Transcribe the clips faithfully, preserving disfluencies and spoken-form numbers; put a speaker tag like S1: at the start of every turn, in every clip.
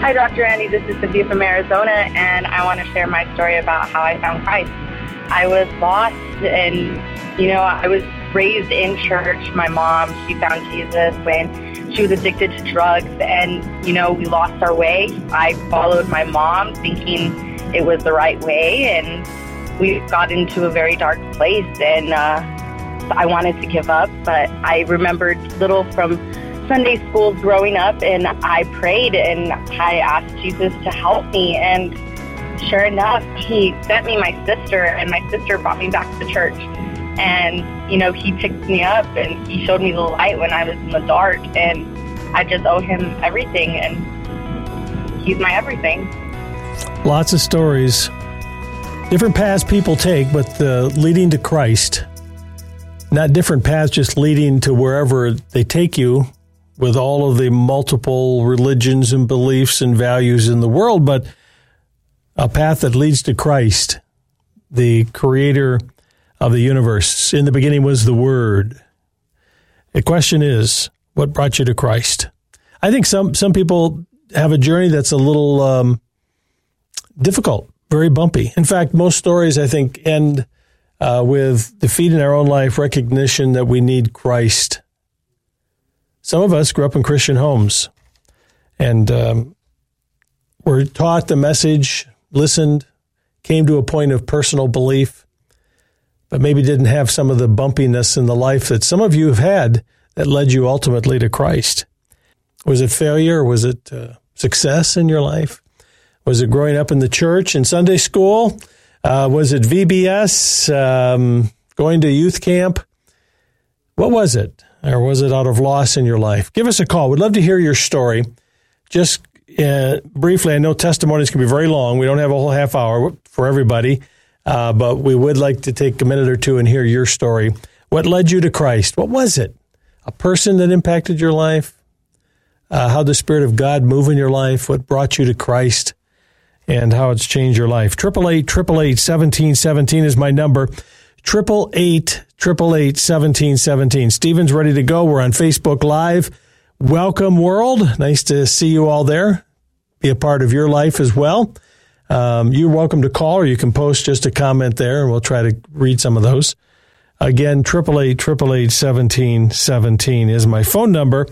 S1: Hi, Doctor Andy. This is Cynthia from Arizona, and I want to share my story about how I found Christ. I was lost, and, you know, I was raised in church. My mom, she found Jesus when she was addicted to drugs, and, you know, we lost our way. I followed my mom thinking it was the right way, and we got into a very dark place, and uh, I wanted to give up, but I remembered little from Sunday school growing up, and I prayed and I asked Jesus to help me, and sure enough, he sent me my sister, and my sister brought me back to church. And, you know, he picked me up and he showed me the light when I was in the dark, and I just owe him everything, and he's my everything.
S2: Lots of stories. Different paths people take, but uh, leading to Christ. Not different paths, just leading to wherever they take you, with all of the multiple religions and beliefs and values in the world, but a path that leads to Christ, the creator of the universe. In the beginning was the Word. The question is, what brought you to Christ? I think some, some people have a journey that's a little um, difficult, very bumpy. In fact, most stories, I think, end uh, with defeat in our own life, recognition that we need Christ. Some of us grew up in Christian homes and um, were taught the message, listened, came to a point of personal belief, but maybe didn't have some of the bumpiness in the life that some of you have had that led you ultimately to Christ. Was it failure or was it uh, success in your life? Was it growing up in the church and Sunday school? Uh, was it V B S, um, going to youth camp? What was it? Or was it out of loss in your life? Give us a call. We'd love to hear your story. Just uh, briefly, I know testimonies can be very long. We don't have a whole half hour for everybody, uh, but we would like to take a minute or two and hear your story. What led you to Christ? What was it? A person that impacted your life? Uh, how the Spirit of God moved in your life? What brought you to Christ? And how it's changed your life? Triple eight, triple eight, seventeen seventeen is my number. Triple eight, triple eight, seventeen seventeen. Stephen's ready to go. We're on Facebook Live. Welcome, world. Nice to see you all there. Be a part of your life as well. Um, you're welcome to call, or you can post just a comment there, and we'll try to read some of those. Again, triple eight, triple eight, seventeen seventeen is my phone number.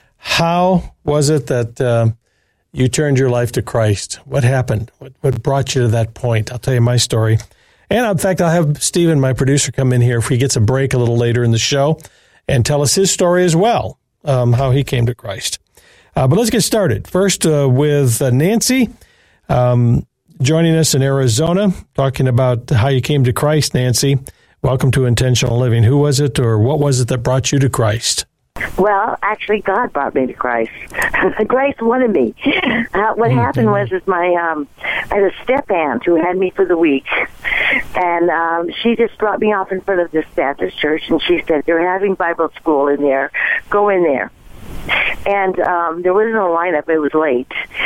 S2: How was it that uh, you turned your life to Christ? What happened? What, what brought you to that point? I'll tell you my story. And in fact, I'll have Stephen, my producer, come in here if he gets a break a little later in the show and tell us his story as well, um, how he came to Christ. Uh, but let's get started. First uh, with uh, Nancy um, joining us in Arizona, talking about how you came to Christ. Nancy, welcome to Intentional Living. Who was it, or what was it that brought you to Christ?
S3: Well, actually, God brought me to Christ. Grace wanted me. Uh, what mm-hmm. happened was, is my um, I had a step aunt who had me for the week, and um, she just brought me off in front of this Baptist church, and she said, "They're having Bible school in there. Go in there." And um, there wasn't a lineup; it was late.